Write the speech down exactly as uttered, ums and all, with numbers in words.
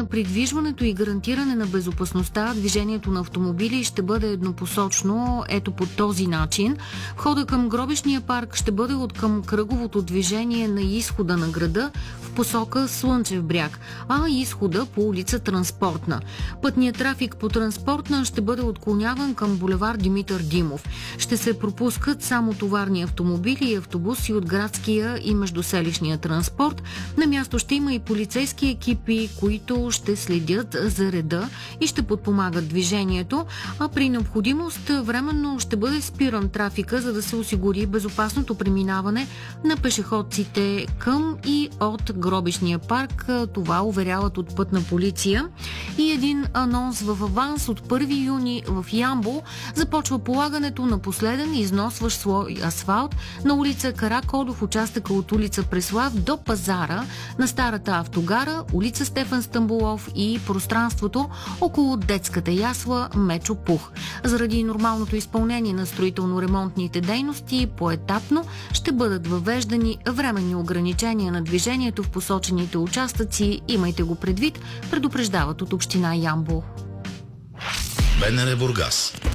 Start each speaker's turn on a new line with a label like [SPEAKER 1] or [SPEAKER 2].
[SPEAKER 1] на придвижването и гарантиране на безопасността, движението на автомобили ще бъде еднопосочно, ето по този начин. Входа към гробищния парк ще бъде от към кръговото движение на изхода на града в посока Слънчев бряг, а изхода по улица Транспортна. Пътният трафик по Транспортна ще бъде отклоняван към булевар Димитър Димов. Ще се пропускат само товарни автомобили и автобуси от градския и междуселищния транспорт. На място ще има и полицейски екипи, които ще следят за реда и ще подпомагат движението, а при необходимост временно ще бъде спиран трафика, за да се осигури безопасното преминаване на пешеходците към и от гробищния парк. Това уверяват от Пътна полиция. И един анонс в аванс: от първи юни в Ямбол започва полагането на последен износващ слой асфалт на улица Караколов, участъка от улица Преслав до пазара на старата автогара, улица Стефан Стамболов и пространството около детската ясла Мечо Пух. Заради нормалното изпълнение на строително-ремонтните дейности поетапно ще бъдат въвеждани временни ограничения на движението в посочените участъци. Имайте го предвид, предупреждават от община Ямбол.
[SPEAKER 2] БНР Бургас.